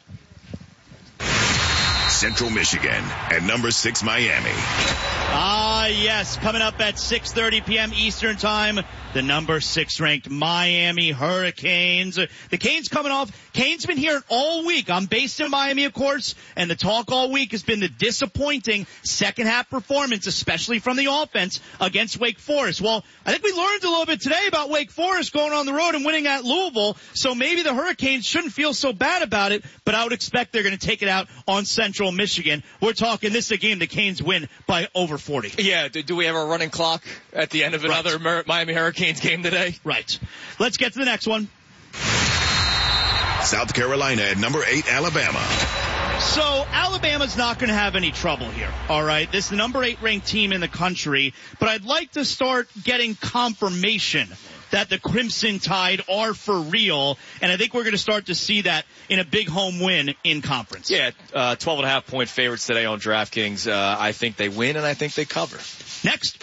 Central Michigan and number 6 Miami. Yes, coming up at 6:30 p.m. Eastern Time, the number 6 ranked Miami Hurricanes. The Canes coming off. Canes been here all week. I'm based in Miami, of course, and the talk all week has been the disappointing second half performance, especially from the offense against Wake Forest. Well, I think we learned a little bit today about Wake Forest going on the road and winning at Louisville, so maybe the Hurricanes shouldn't feel so bad about it, but I would expect they're going to take it out on Central Michigan. We're talking this is a game the Canes win by over 40. Yeah, do we have a running clock at the end of another Miami Hurricanes game today? Right. Let's get to the next one. South Carolina at number 8 Alabama. So Alabama's not going to have any trouble here, all right? This is the number 8 ranked team in the country, but I'd like to start getting confirmation that the Crimson Tide are for real, and I think we're going to start to see that in a big home win in conference. Yeah, 12.5 point favorites today on DraftKings. I think they win, and I think they cover. Next.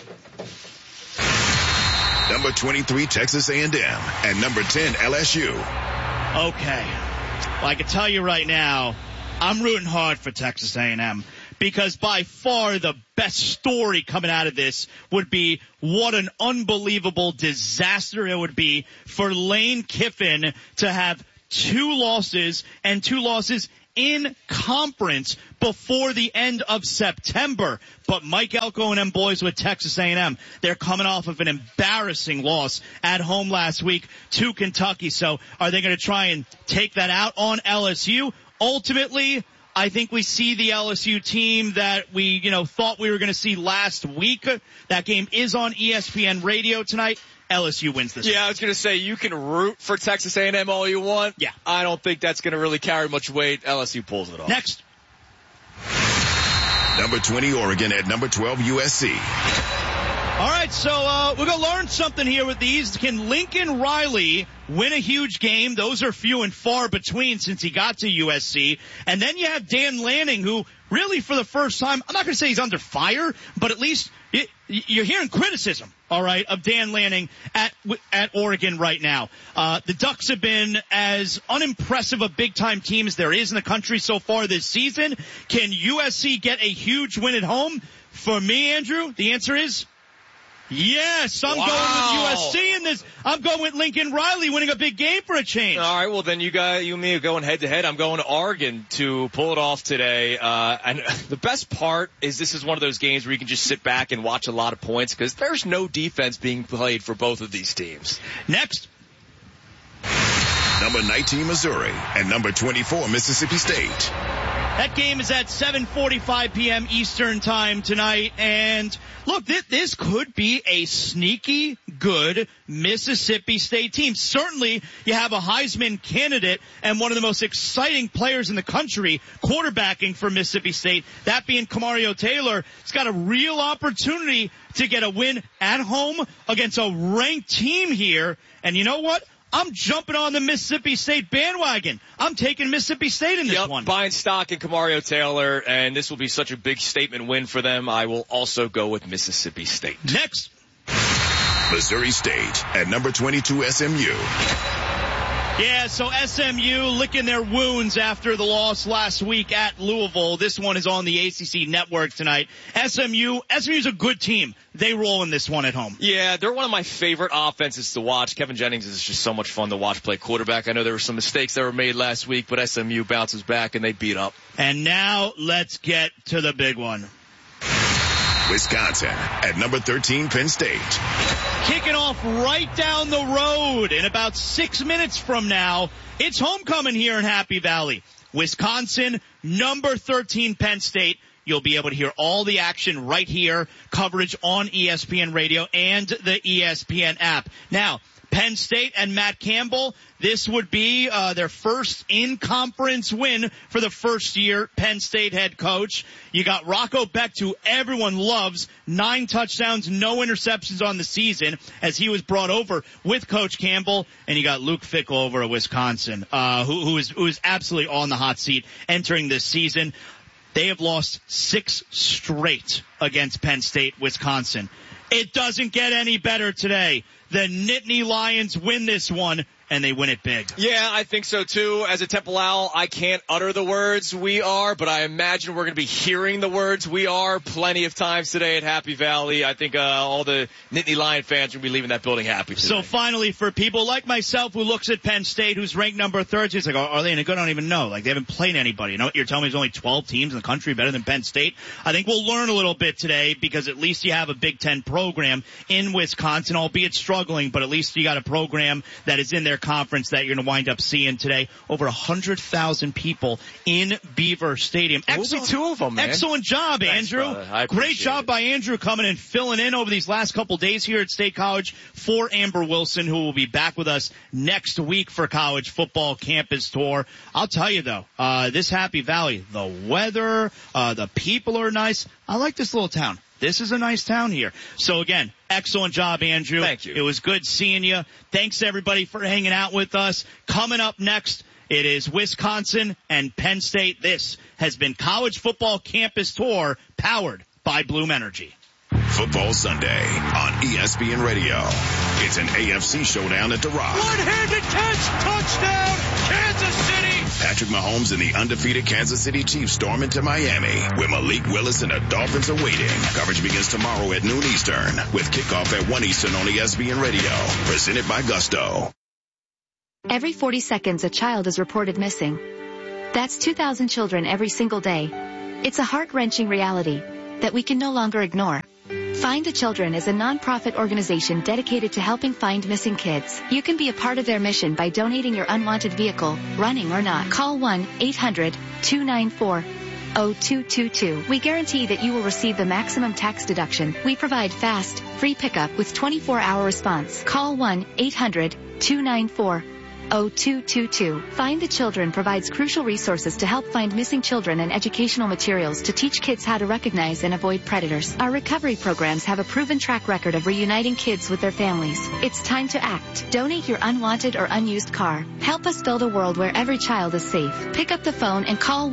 Number 23, Texas A&M, and number 10, LSU. Okay. Well, I can tell you right now, I'm rooting hard for Texas A&M because by far the best story coming out of this would be what an unbelievable disaster it would be for Lane Kiffin to have 2 losses and 2 losses in conference before the end of September. But Mike Elko and them boys with Texas A&M, they're coming off of an embarrassing loss at home last week to Kentucky. So are they going to try and take that out on LSU? Ultimately, I think we see the LSU team that we, thought we were going to see last week. That game is on ESPN Radio tonight. LSU wins this. Yeah, I was going to say, you can root for Texas A&M all you want. Yeah. I don't think that's going to really carry much weight. LSU pulls it off. Next. Number 20, Oregon, at number 12, USC. All right, so we're going to learn something here with these. Can Lincoln Riley win a huge game? Those are few and far between since he got to USC. And then you have Dan Lanning, who really for the first time, I'm not going to say he's under fire, but at least you're hearing criticism, all right, of Dan Lanning at Oregon right now. The Ducks have been as unimpressive a big-time team as there is in the country so far this season. Can USC get a huge win at home? For me, Andrew, the answer is yes. I'm going with USC in this. I'm going with Lincoln Riley winning a big game for a change. All right, well, then you and me are going head-to-head. I'm going to Oregon to pull it off today. And the best part is this is one of those games where you can just sit back and watch a lot of points because there's no defense being played for both of these teams. Next. Number 19, Missouri, and number 24, Mississippi State. That game is at 7:45 p.m. Eastern time tonight. And look, this could be a sneaky good Mississippi State team. Certainly you have a Heisman candidate and one of the most exciting players in the country quarterbacking for Mississippi State. That being Kamario Taylor. He's got a real opportunity to get a win at home against a ranked team here. And you know what? I'm jumping on the Mississippi State bandwagon. I'm taking Mississippi State in this one. Buying stock in Kamario Taylor, and this will be such a big statement win for them. I will also go with Mississippi State. Next. Missouri State at number 22, SMU. Yeah, so SMU licking their wounds after the loss last week at Louisville. This one is on the ACC network tonight. SMU's a good team. They roll in this one at home. Yeah, they're one of my favorite offenses to watch. Kevin Jennings is just so much fun to watch play quarterback. I know there were some mistakes that were made last week, but SMU bounces back and they beat up. And now let's get to the big one. Wisconsin at number 13, Penn State. Kicking off right down the road in about 6 minutes from now. It's homecoming here in Happy Valley. Wisconsin, number 13, Penn State. You'll be able to hear all the action right here, coverage on ESPN Radio and the ESPN app. Now, Penn State and Matt Campbell, this would be their first in-conference win for the first year Penn State head coach. You got Rocco Becht, who everyone loves, 9 touchdowns, no interceptions on the season as he was brought over with Coach Campbell. And you got Luke Fickell over at Wisconsin, who is absolutely on the hot seat entering this season. They have lost 6 straight against Penn State, Wisconsin. It doesn't get any better today. The Nittany Lions win this one, and they win it big. Yeah, I think so too. As a Temple Owl, I can't utter the words "we are," but I imagine we're going to be hearing the words "we are" plenty of times today at Happy Valley. I think all the Nittany Lion fans will be leaving that building happy today. So finally, for people like myself who looks at Penn State, who's ranked number 30, it's like, are they any good? I don't even know. Like, they haven't played anybody. You know what you're telling me? There's only 12 teams in the country better than Penn State. I think we'll learn a little bit today because at least you have a Big Ten program in Wisconsin, albeit struggling, but at least you got a program that is in their conference that you're going to wind up seeing today. Over 100,000 people in Beaver Stadium. We'll be two of them, man. Excellent job, Thanks, Andrew. brother. Great job by Andrew coming and filling in over these last couple days here at State College for Amber Wilson, who will be back with us next week for College Football Campus Tour. I'll tell you, though, this Happy Valley, the weather, the people are nice. I like this little town. This is a nice town here. So again, excellent job, Andrew. Thank you. It was good seeing you. Thanks everybody for hanging out with us. Coming up next, it is Wisconsin and Penn State. This has been College Football Campus Tour, powered by Bloom Energy. Football Sunday on ESPN Radio. It's an AFC showdown at the Rock. One-handed catch, touchdown, Kansas City. Patrick Mahomes and the undefeated Kansas City Chiefs storm into Miami, where Malik Willis and the Dolphins are waiting. Coverage begins tomorrow at noon Eastern, with kickoff at 1 Eastern on ESPN Radio. Presented by Gusto. Every 40 seconds, a child is reported missing. That's 2,000 children every single day. It's a heart-wrenching reality that we can no longer ignore. Find the Children is a non-profit organization dedicated to helping find missing kids. You can be a part of their mission by donating your unwanted vehicle, running or not. Call 1-800-294-0222. We guarantee that you will receive the maximum tax deduction. We provide fast, free pickup with 24-hour response. Call 1-800-294-0222. Find the Children provides crucial resources to help find missing children and educational materials to teach kids how to recognize and avoid predators. Our recovery programs have a proven track record of reuniting kids with their families. It's time to act. Donate your unwanted or unused car. Help us build a world where every child is safe. Pick up the phone and call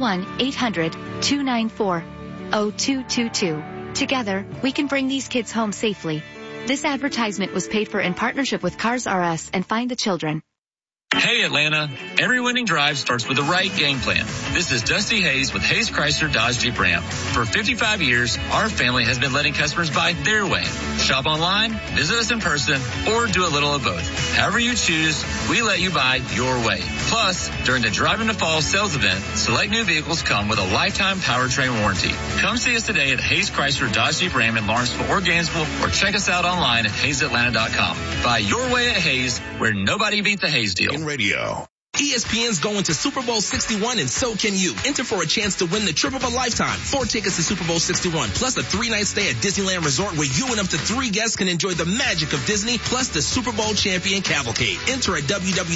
1-800-294-0222. Together, we can bring these kids home safely. This advertisement was paid for in partnership with Cars R Us and Find the Children. Hey Atlanta, every winning drive starts with the right game plan. This is Dusty Hayes with Hayes Chrysler Dodge Jeep Ram. For 55 years, our family has been letting customers buy their way. Shop online, visit us in person, or do a little of both. However you choose, we let you buy your way. Plus, during the Drive into Fall sales event, select new vehicles come with a lifetime powertrain warranty. Come see us today at Hayes Chrysler Dodge Jeep Ram in Lawrenceville or Gainesville, or check us out online at HayesAtlanta.com. Buy your way at Hayes, where nobody beat the Hayes deal. Radio. ESPN's going to Super Bowl 61 and so can you. Enter for a chance to win the trip of a lifetime. 4 tickets to Super Bowl 61 plus a 3-night stay at Disneyland Resort where you and up to 3 guests can enjoy the magic of Disney plus the Super Bowl champion cavalcade. Enter at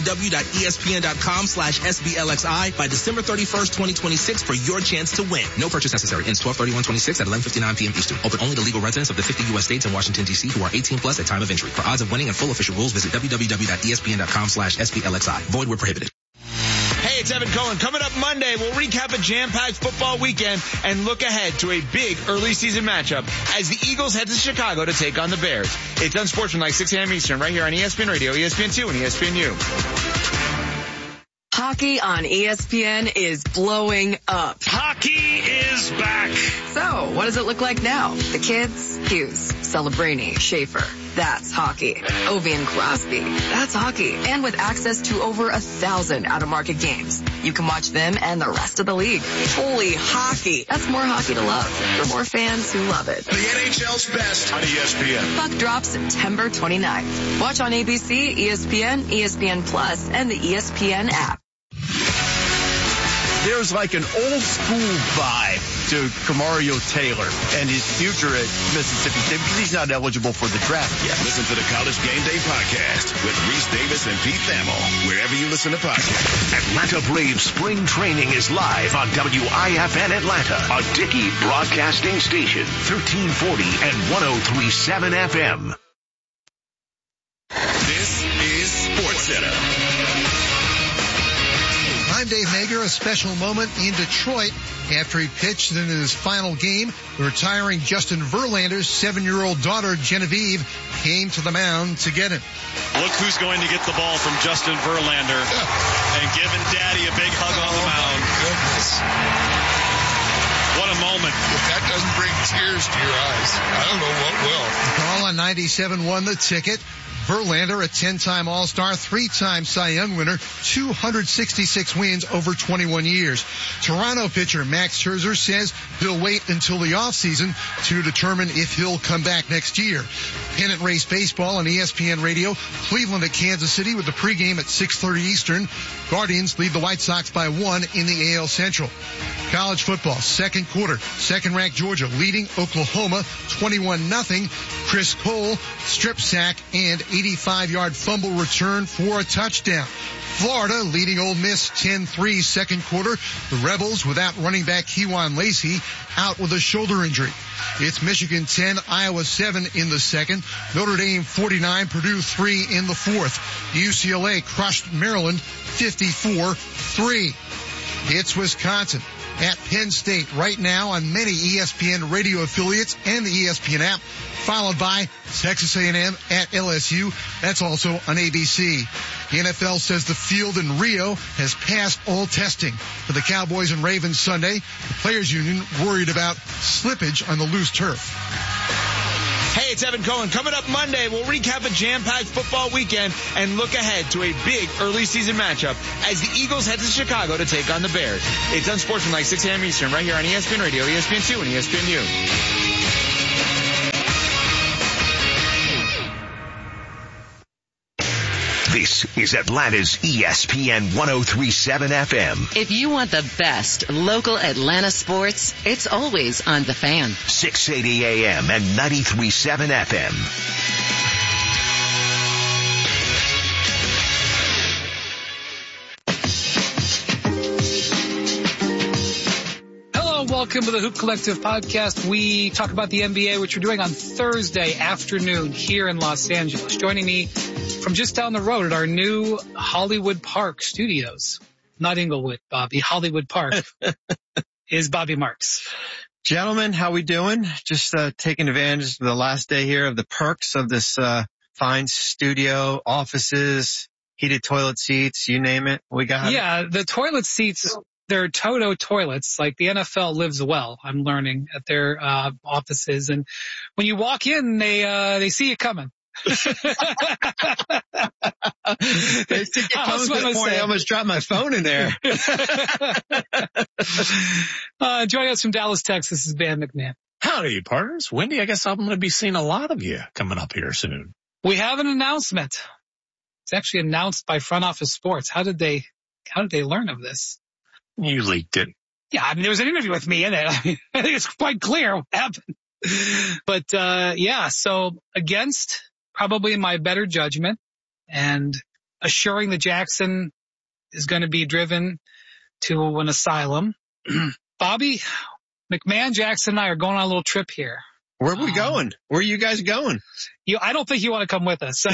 www.espn.com/SBLXI by December 31st, 2026 for your chance to win. No purchase necessary. Ends 12/31/26 at 11:59 p.m. Eastern. Open only to legal residents of the 50 U.S. states and Washington, D.C. who are 18 plus at time of entry. For odds of winning and full official rules, visit www.espn.com/SBLXI. Void where prohibited. Hey, it's Evan Cohen. Coming up Monday, we'll recap a jam-packed football weekend and look ahead to a big early season matchup as the Eagles head to Chicago to take on the Bears. It's Unsportsmanlike, 6 a.m. Eastern, right here on ESPN Radio, ESPN2, and ESPNU. Hockey on ESPN is blowing up. Hockey is back. So, what does it look like now? The kids? Hughes, Celebrini, Schaefer. That's hockey. Ovi and Crosby. That's hockey. And with access to over 1,000 out-of-market games, you can watch them and the rest of the league. Holy hockey. That's more hockey to love for more fans who love it. The NHL's best on ESPN. Puck drops September 29th. Watch on ABC, ESPN, ESPN Plus, and the ESPN app. There's like an old school vibe to Kamario Taylor and his future at Mississippi State because he's not eligible for the draft yet. Listen to the College Game Day podcast with Reese Davis and Pete Thamel, wherever you listen to podcasts. Atlanta Braves spring training is live on WIFN Atlanta, a Dickey broadcasting station, 1340 and 103.7 FM. This is SportsCenter. I'm Dave Mager. A special moment in Detroit after he pitched in his final game. The retiring Justin Verlander's 7-year-old daughter, Genevieve, came to the mound to get him. Look who's going to get the ball from Justin Verlander and giving Daddy a big hug on the mound. Goodness. What a moment. If that doesn't bring tears to your eyes, I don't know what will. Call on 97.1 The Ticket. Verlander, a 10-time All-Star, 3-time Cy Young winner, 266 wins over 21 years. Toronto pitcher Max Scherzer says he'll wait until the offseason to determine if he'll come back next year. Pennant race baseball on ESPN Radio. Cleveland at Kansas City with the pregame at 6:30 Eastern. Guardians lead the White Sox by 1 in the AL Central. College football, second quarter. Second-ranked Georgia leading Oklahoma 21-0. Chris Cole, strip sack, and 85-yard fumble return for a touchdown. Florida leading Ole Miss 10-3 second quarter. The Rebels without running back Kewan Lacey out with a shoulder injury. It's Michigan 10, Iowa 7 in the second. Notre Dame 49, Purdue 3 in the fourth. UCLA crushed Maryland 54-3. It's Wisconsin at Penn State right now on many ESPN radio affiliates and the ESPN app, followed by Texas A&M at LSU. That's also on ABC. The NFL says the field in Rio has passed all testing for the Cowboys and Ravens Sunday. The Players Union worried about slippage on the loose turf. Hey, it's Evan Cohen. Coming up Monday, we'll recap a jam-packed football weekend and look ahead to a big early season matchup as the Eagles head to Chicago to take on the Bears. It's Unsportsmanlike 6 a.m. Eastern right here on ESPN Radio, ESPN2, and ESPNU. This is Atlanta's ESPN 1037 FM. If you want the best local Atlanta sports, it's always on The Fan. 680 AM and 93.7 FM. Welcome to the Hoop Collective podcast. We talk about the NBA, which we're doing on Thursday afternoon here in Los Angeles. Joining me from just down the road at our new Hollywood Park studios, not Inglewood, Bobby, Hollywood Park, is Bobby Marks. Gentlemen, how we doing? Just taking advantage of the last day here of the perks of this fine studio, offices, heated toilet seats, you name it. We got Yeah, the toilet seats. They're Toto toilets, like the NFL lives well, I'm learning, at their offices. And when you walk in, they see you coming. They see you coming to the point I almost dropped my phone in there. Joining us from Dallas, Texas is Van McMahon. Howdy, partners. Wendy, I guess I'm going to be seeing a lot of you coming up here soon. We have an announcement. It's actually announced by Front Office Sports. How did they learn of this? You leaked it. Yeah, I mean, there was an interview with me in it. I mean, I think it's quite clear what happened. But, yeah, so against probably my better judgment and assuring that Jackson is going to be driven to an asylum, Bobby, McMahon, Jackson, and I are going on a little trip here. Where are we going? Where are you guys going? I don't think you want to come with us.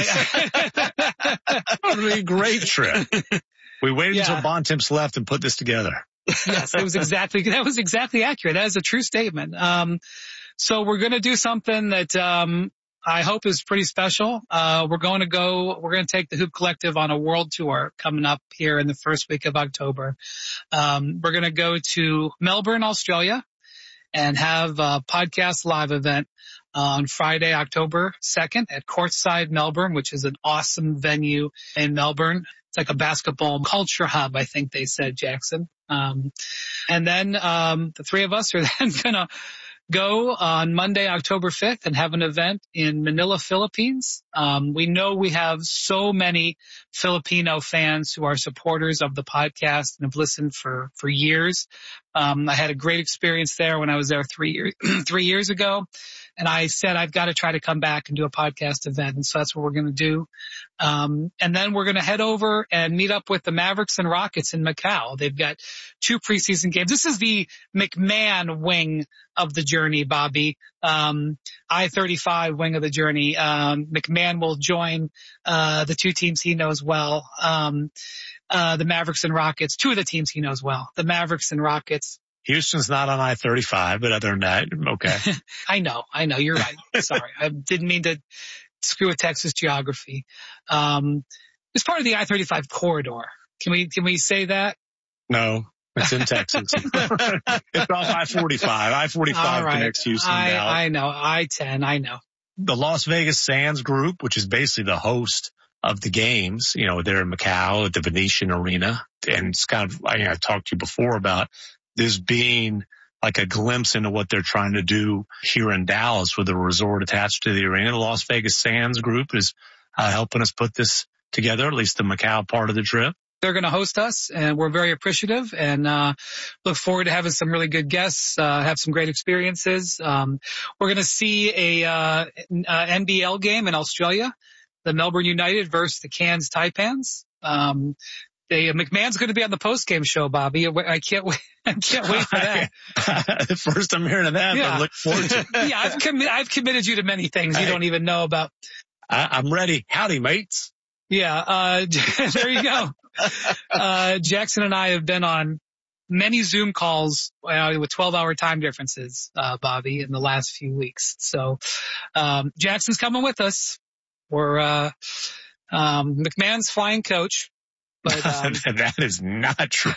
It'll be a great trip. We waited until Bontemps left and put this together. Yes, that was exactly accurate. That is a true statement. So we're going to do something that, I hope is pretty special. We're going to take the Hoop Collective on a world tour coming up here in the first week of October. We're going to go to Melbourne, Australia and have a podcast live event on Friday, October 2nd at Courtside Melbourne, which is an awesome venue in Melbourne. It's like a basketball culture hub, I think they said, Jackson. And then the three of us are then going to go on Monday, October 5th and have an event in Manila, Philippines. We know we have so many Filipino fans who are supporters of the podcast and have listened for years. I had a great experience there when I was there 3 years ago. And I said, I've got to try to come back and do a podcast event. And so that's what we're going to do. And then we're going to head over and meet up with the Mavericks and Rockets in Macau. They've got 2 preseason games. This is the McMahon wing of the journey, Bobby. I-35 wing of the journey. McMahon will join, the 2 teams he knows well. The Mavericks and Rockets, 2 of the teams he knows well, the Mavericks and Rockets. Houston's not on I-35, but other than that, okay. I know. You're right. Sorry. I didn't mean to screw with Texas geography. It's part of the I-35 corridor. Can we say that? No. It's in Texas. It's off I-45. I-45 connects Houston and Dallas. I know. I-10. I know. The Las Vegas Sands Group, which is basically the host of the games, they're in Macau at the Venetian Arena. And it's kind of, I talked to you before about this being like a glimpse into what they're trying to do here in Dallas with a resort attached to the arena. The Las Vegas Sands Group is helping us put this together, at least the Macau part of the trip. They're going to host us, and we're very appreciative and look forward to having some really good guests, have some great experiences. We're going to see a NBL game in Australia, the Melbourne United versus the Cairns Taipans. McMahon's going to be on the post-game show, Bobby. I can't wait. I can't wait for that. First I'm hearing of that, but I look forward to it. Yeah, I've committed you to many things you don't even know about. I'm ready. Howdy, mates. Yeah, there you go. Jackson and I have been on many Zoom calls with 12-hour time differences, Bobby, in the last few weeks. So, Jackson's coming with us. We're, McMahon's flying coach. But, that is not true.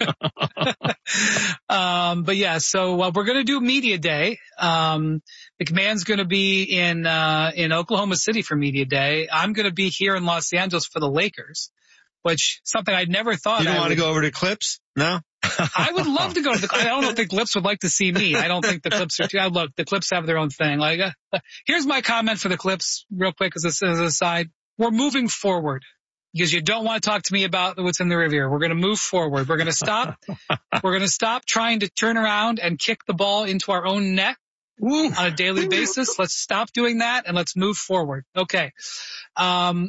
But yeah, so we're going to do Media Day. McMahon's going to be in Oklahoma City for Media Day. I'm going to be here in Los Angeles for the Lakers, which something I'd never thought. You don't want to go over to Clips? No? I would love to go to the, I don't think Clips would like to see me. I don't think the Clips are too, look, the Clips have their own thing. Like, here's my comment for the Clips real quick as an aside. We're moving forward. Because you don't want to talk to me about what's in the rearview. We're going to move forward. We're going to stop. We're going to stop trying to turn around and kick the ball into our own net on a daily basis. Let's stop doing that and let's move forward. Okay. So I'm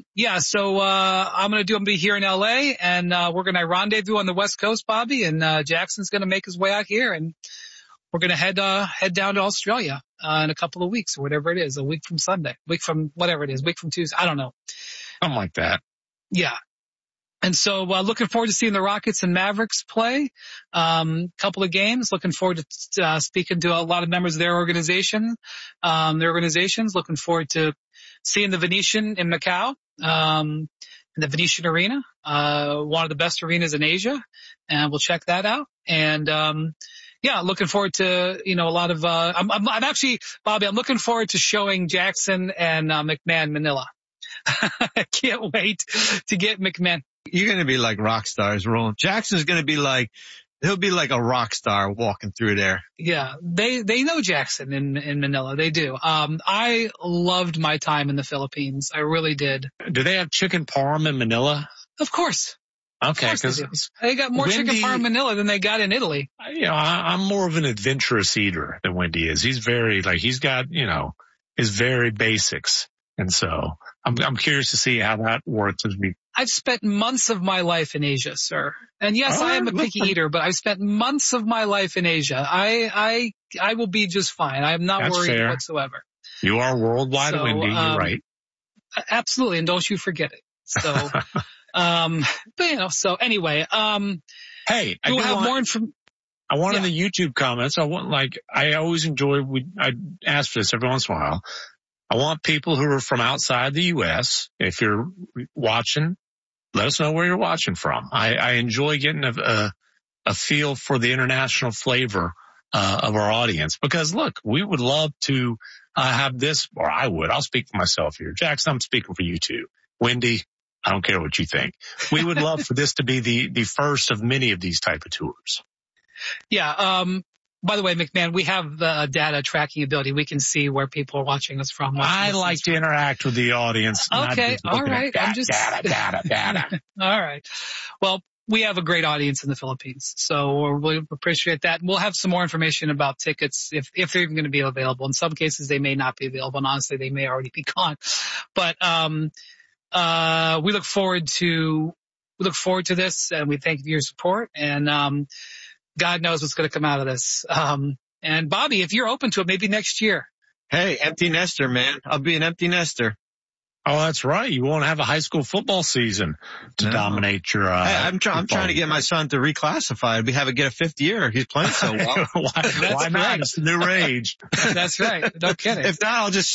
going to be here in LA and we're going to rendezvous on the West Coast, Bobby, and Jackson's going to make his way out here and we're going to head down to Australia in a couple of weeks or whatever it is, a week from Sunday, week from Tuesday. I don't know. Something like that. Yeah. And so, looking forward to seeing the Rockets and Mavericks play. Couple of games. Looking forward to speaking to a lot of members of their organizations. Looking forward to seeing the Venetian in Macau, in the Venetian Arena, one of the best arenas in Asia. And we'll check that out. And, looking forward to, a lot of, I'm actually, Bobby, I'm looking forward to showing Jackson and, McMahon Manila. I can't wait to get McMahon. You're going to be like rock stars, Roland. Jackson's going to be like, he'll be like a rock star walking through there. Yeah, they know Jackson in Manila. They do. I loved my time in the Philippines. I really did. Do they have chicken parm in Manila? Of course. Okay, because they got more chicken parm in Manila than they got in Italy. I'm more of an adventurous eater than Wendy is. He's very he's got his very basics, and so I'm curious to see how that works as we. I've spent months of my life in Asia, sir. And yes, I am a picky eater, but I've spent months of my life in Asia. I will be just fine. I am not worried whatsoever. You are worldwide, Wendy. You're right. Absolutely. And don't you forget it. So, so anyway, hey, we'll have more information. I want in the YouTube comments. I always enjoy, I ask for this every once in a while. I want people who are from outside the U.S. If you're watching, let us know where you're watching from. I enjoy getting a feel for the international flavor of our audience because look, we would love to have this, or I would. I'll speak for myself here. Jackson, I'm speaking for you too. Wendy, I don't care what you think. We would love for this to be the first of many of these type of tours. Yeah. By the way, McMahon, we have the data tracking ability. We can see where people are watching us from. I like to interact with the audience. Okay. All right. Data. All right. Well, we have a great audience in the Philippines, so we appreciate that. We'll have some more information about tickets if they're even going to be available. In some cases, they may not be available, and honestly, they may already be gone. But we look forward to this, and we thank you for your support. And God knows what's going to come out of this. And Bobby, if you're open to it, maybe next year. Hey, empty nester, man. I'll be an empty nester. Oh, that's right. You won't have a high school football season to dominate your. Hey, I'm trying to get my son to reclassify. We have to get a fifth year. He's playing so well. Why not? It's the new rage. That's right. No kidding. If not, I'll just sue.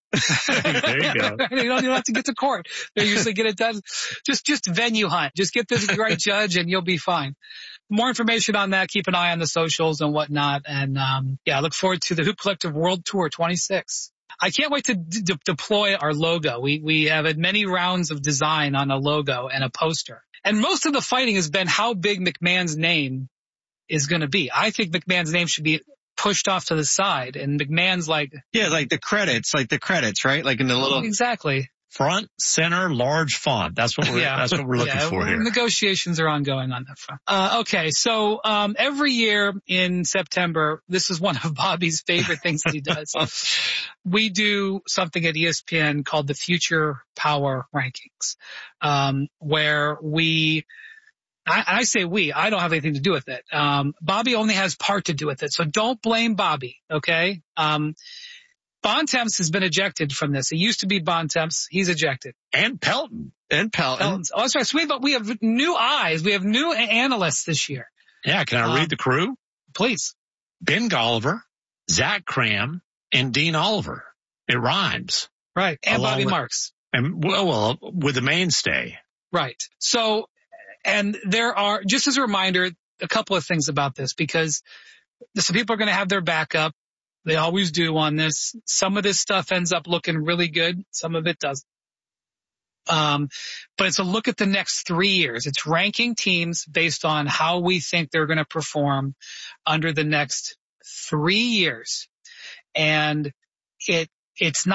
There you go. You don't have to get to court. They usually get it done. Just venue hunt. Just get the right judge and you'll be fine. More information on that. Keep an eye on the socials and whatnot. And, I look forward to the Hoop Collective World Tour 26. I can't wait to deploy our logo. We have had many rounds of design on a logo and a poster. And most of the fighting has been how big McMahon's name is going to be. I think McMahon's name should be pushed off to the side, and McMahon's like the credits, right? Like in the little exactly front, center, large font. That's what we're looking for here. Negotiations are ongoing on that front. Okay, so every year in September, this is one of Bobby's favorite things that he does. We do something at ESPN called the Future Power Rankings, where I say we. I don't have anything to do with it. Bobby only has part to do with it, so don't blame Bobby, okay? Bontemps has been ejected from this. It used to be Bontemps. He's ejected. And Pelton. Oh, that's right. So we have new eyes. We have new analysts this year. Yeah, can I read the crew? Please. Ben Golliver, Zach Cram, and Dean Oliver. It rhymes. Right. And Bobby Marks. And well, with the mainstay. Right. So, and there are, just as a reminder, a couple of things about this, because some people are going to have their backup. They always do on this. Some of this stuff ends up looking really good. Some of it doesn't. But it's a look at the next 3 years. It's ranking teams based on how we think they're going to perform under the next 3 years. And it's not